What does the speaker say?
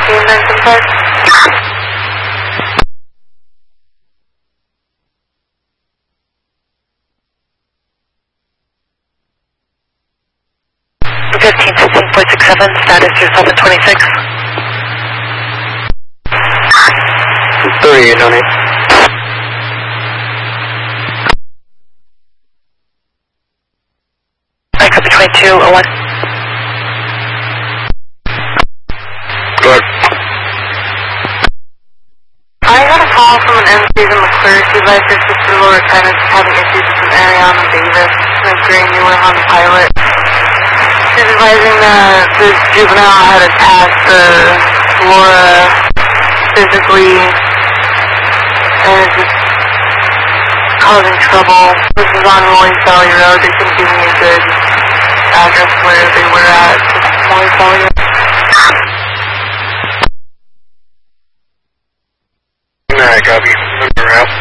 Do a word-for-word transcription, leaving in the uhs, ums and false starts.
fifteen nine seven five. fifteen fifteen point six seven, status two seven twenty-six. thirty-eight on eight. I copy twenty-two oh one. Go ahead. I got a call from an M Cs in McClure supervisor just for lower tenants having issues with an Ariana Davis, an agreeing you were on the pilot. Supervising that this juvenile had attacked the Laura physically and is just causing trouble. This is on Rolling Valley Road. They couldn't give me a good address where they were at. Rolling Valley Road. Alright, copy. Number out.